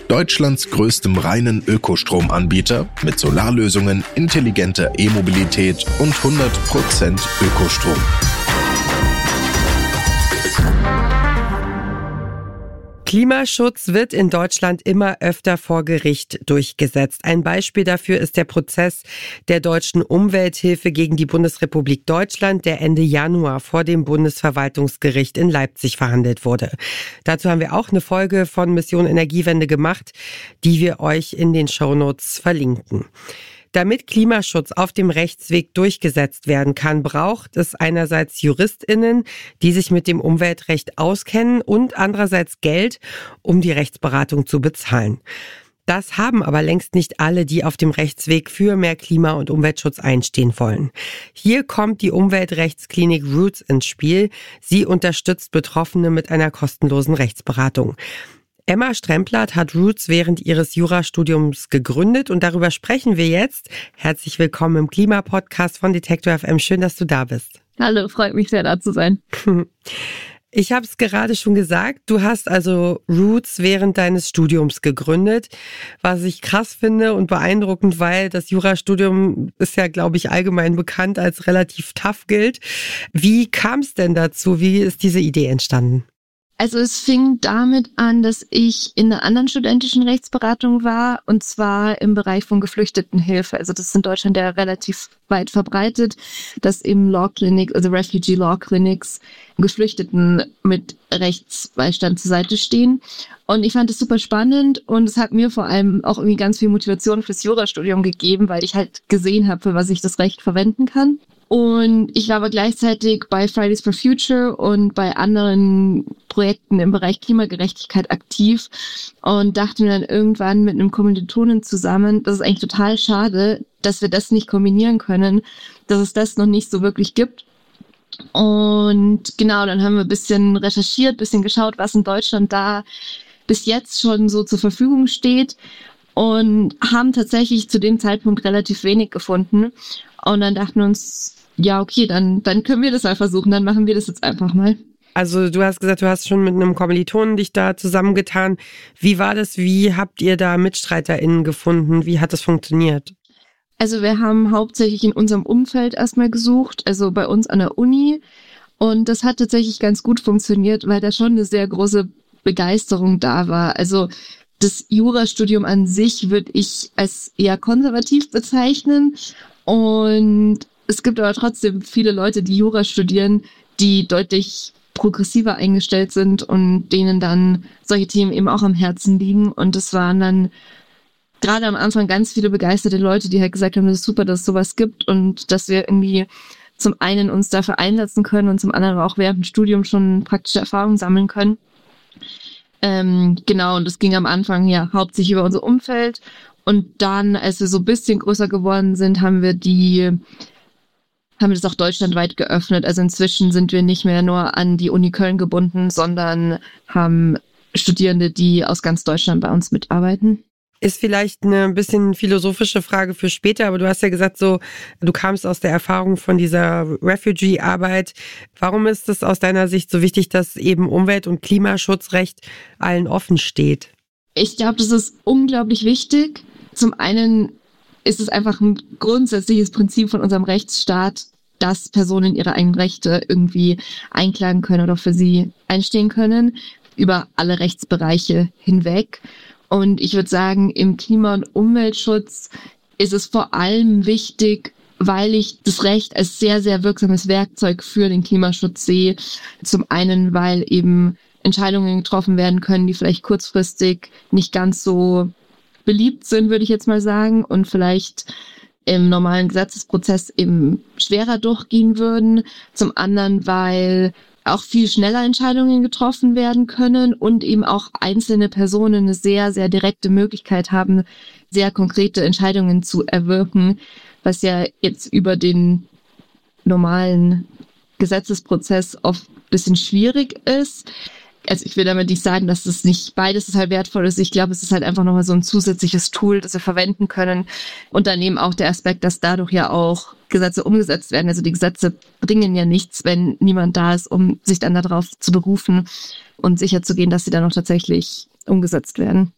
Deutschlands größtem reinen Ökostromanbieter mit Solarlösungen, intelligenter E-Mobilität und 100% Ökostrom. Klimaschutz wird in Deutschland immer öfter vor Gericht durchgesetzt. Ein Beispiel dafür ist der Prozess der deutschen Umwelthilfe gegen die Bundesrepublik Deutschland, der Ende Januar vor dem Bundesverwaltungsgericht in Leipzig verhandelt wurde. Dazu haben wir auch eine Folge von Mission Energiewende gemacht, die wir euch in den Shownotes verlinken. Damit Klimaschutz auf dem Rechtsweg durchgesetzt werden kann, braucht es einerseits JuristInnen, die sich mit dem Umweltrecht auskennen, und andererseits Geld, um die Rechtsberatung zu bezahlen. Das haben aber längst nicht alle, die auf dem Rechtsweg für mehr Klima- und Umweltschutz einstehen wollen. Hier kommt die Umweltrechtsklinik Roots ins Spiel. Sie unterstützt Betroffene mit einer kostenlosen Rechtsberatung. Emma Stremplath hat Roots während ihres Jurastudiums gegründet und darüber sprechen wir jetzt. Herzlich willkommen im Klimapodcast von Detektor FM. Schön, dass du da bist. Hallo, freut mich sehr, da zu sein. Ich habe es gerade schon gesagt, du hast also Roots während deines Studiums gegründet, was ich krass finde und beeindruckend, weil das Jurastudium ist ja, glaube ich, allgemein bekannt als relativ tough gilt. Wie kam es denn dazu? Wie ist diese Idee entstanden? Also es fing damit an, dass ich in einer anderen studentischen Rechtsberatung war, und zwar im Bereich von Geflüchtetenhilfe. Also das ist in Deutschland ja relativ weit verbreitet, dass eben Law Clinics, also Refugee Law Clinics, Geflüchteten mit Rechtsbeistand zur Seite stehen. Und ich fand es super spannend und es hat mir vor allem auch irgendwie ganz viel Motivation fürs Jurastudium gegeben, weil ich halt gesehen habe, für was ich das Recht verwenden kann. Und ich war aber gleichzeitig bei Fridays for Future und bei anderen Projekten im Bereich Klimagerechtigkeit aktiv und dachte mir dann irgendwann mit einem Kommilitonen zusammen, das ist eigentlich total schade, dass wir das nicht kombinieren können, dass es das noch nicht so wirklich gibt. Und genau, dann haben wir ein bisschen recherchiert, ein bisschen geschaut, was in Deutschland da bis jetzt schon so zur Verfügung steht und haben tatsächlich zu dem Zeitpunkt relativ wenig gefunden. Und dann dachten wir uns, ja, okay, dann können wir das mal versuchen, dann machen wir das jetzt einfach mal. Also du hast gesagt, du hast schon mit einem Kommilitonen dich da zusammengetan. Wie war das? Wie habt ihr da MitstreiterInnen gefunden? Wie hat das funktioniert? Also wir haben hauptsächlich in unserem Umfeld erstmal gesucht, also bei uns an der Uni. Und das hat tatsächlich ganz gut funktioniert, weil da schon eine sehr große Begeisterung da war. Also das Jurastudium an sich würde ich als eher konservativ bezeichnen. Und es gibt aber trotzdem viele Leute, die Jura studieren, die deutlich progressiver eingestellt sind und denen dann solche Themen eben auch am Herzen liegen. Und es waren dann gerade am Anfang ganz viele begeisterte Leute, die halt gesagt haben, das ist super, dass es sowas gibt und dass wir irgendwie zum einen uns dafür einsetzen können und zum anderen auch während dem Studium schon praktische Erfahrungen sammeln können. Genau, und das ging am Anfang ja hauptsächlich über unser Umfeld. Und dann, als wir so ein bisschen größer geworden sind, haben wir das auch deutschlandweit geöffnet. Also inzwischen sind wir nicht mehr nur an die Uni Köln gebunden, sondern haben Studierende, die aus ganz Deutschland bei uns mitarbeiten. Ist vielleicht eine bisschen philosophische Frage für später, aber du hast ja gesagt, so, du kamst aus der Erfahrung von dieser Refugee-Arbeit. Warum ist es aus deiner Sicht so wichtig, dass eben Umwelt- und Klimaschutzrecht allen offen steht? Ich glaube, das ist unglaublich wichtig. Zum einen ist es einfach ein grundsätzliches Prinzip von unserem Rechtsstaat, dass Personen ihre eigenen Rechte irgendwie einklagen können oder für sie einstehen können, über alle Rechtsbereiche hinweg. Und ich würde sagen, im Klima- und Umweltschutz ist es vor allem wichtig, weil ich das Recht als sehr, sehr wirksames Werkzeug für den Klimaschutz sehe. Zum einen, weil eben Entscheidungen getroffen werden können, die vielleicht kurzfristig nicht ganz so beliebt sind, würde ich jetzt mal sagen, und vielleicht im normalen Gesetzesprozess eben schwerer durchgehen würden. Zum anderen, weil auch viel schneller Entscheidungen getroffen werden können und eben auch einzelne Personen eine sehr, sehr direkte Möglichkeit haben, sehr konkrete Entscheidungen zu erwirken, was ja jetzt über den normalen Gesetzesprozess oft ein bisschen schwierig ist. Also ich will damit nicht sagen, dass es nicht beides total wertvoll ist. Ich glaube, es ist halt einfach nochmal so ein zusätzliches Tool, das wir verwenden können. Und daneben auch der Aspekt, dass dadurch ja auch Gesetze umgesetzt werden. Also die Gesetze bringen ja nichts, wenn niemand da ist, um sich dann darauf zu berufen und sicherzugehen, dass sie dann auch tatsächlich umgesetzt werden.